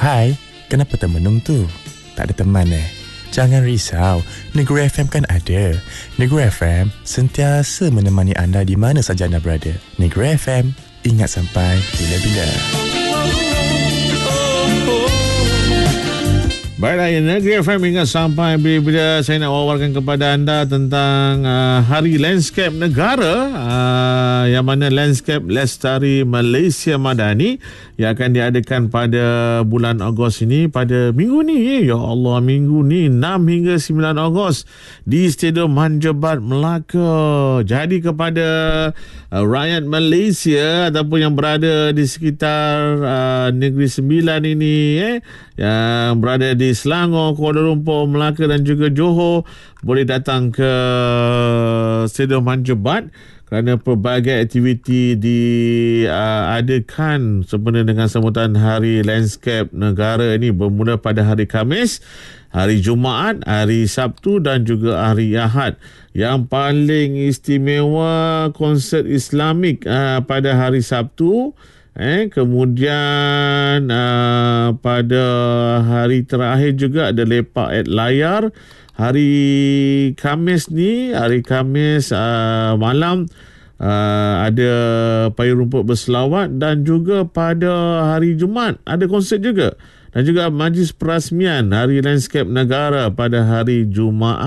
Hai, kenapa termenung tu? Tak ada teman Jangan risau, Negeri FM kan ada. Negeri FM sentiasa menemani anda di mana saja anda berada. Negeri FM, ingat sampai bila-bila. Baiklah, Negeri FM ingat sampai bila-bila. Saya nak wawarkan kepada anda tentang Hari Landscape Negara, yang mana Landscape Lestari Malaysia Madani yang akan diadakan pada bulan Ogos ini, pada minggu ni. Ya Allah, minggu ni 6 hingga 9 Ogos di Stadium Manjebat, Melaka. Jadi kepada rakyat Malaysia ataupun yang berada di sekitar Negeri Sembilan ini, yang berada di Selangor, Kuala Lumpur, Melaka dan juga Johor, boleh datang ke Stadium Manjebat kerana pelbagai aktiviti diadakan sempena dengan sambutan Hari Landscape Negara ini, bermula pada hari Khamis, hari Jumaat, hari Sabtu dan juga hari Ahad. Yang paling istimewa, konsert Islamik pada hari Sabtu. Kemudian pada hari terakhir juga ada lepak at layar. Hari Khamis ni, hari Khamis malam ada payung rumput berselawat, dan juga pada hari Jumaat ada konsert juga, dan juga majlis perasmian Hari Landscape Negara pada hari Jumaat.